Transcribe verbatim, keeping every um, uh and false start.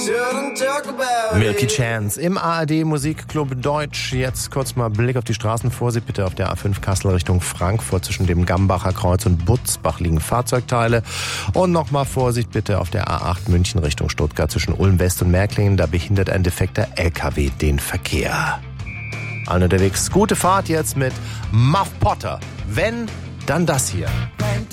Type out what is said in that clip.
Milky Chance im A R D Musikclub Deutsch. Jetzt kurz mal Blick auf die Straßen. Vorsicht bitte auf der A fünf Kassel Richtung Frankfurt. Zwischen dem Gambacher Kreuz und Butzbach liegen Fahrzeugteile. Und nochmal Vorsicht bitte auf der A acht München Richtung Stuttgart. Zwischen Ulm West und Märklingen. Da behindert ein defekter L K W den Verkehr. Allen unterwegs. Gute Fahrt jetzt mit Muff Potter. Wenn, dann das hier.